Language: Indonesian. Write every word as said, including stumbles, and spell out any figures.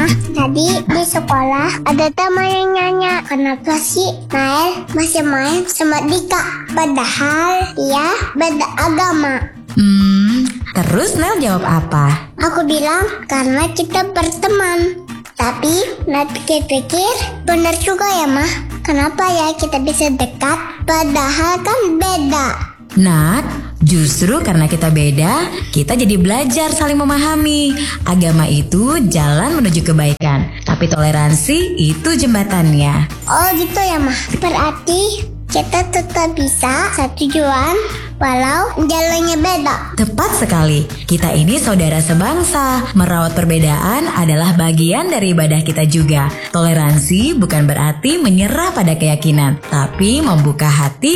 Ma, tadi di sekolah ada teman yang nanya, kenapa sih Nael masih main sama Dika? Padahal dia beda agama. Hmm, terus Nel jawab apa? Aku bilang karena kita berteman. Tapi Nael pikir-pikir, benar juga ya Ma. Kenapa ya kita bisa dekat padahal kan beda? Nak, justru karena kita beda, kita jadi belajar saling memahami. Agama itu jalan menuju kebaikan, tapi toleransi itu jembatannya. Oh gitu ya Ma. Berarti kita tetap bisa satu tujuan walau jalannya beda. Tepat sekali, kita ini saudara sebangsa. Merawat perbedaan adalah bagian dari ibadah kita juga. Toleransi bukan berarti menyerah pada keyakinan, tapi membuka hati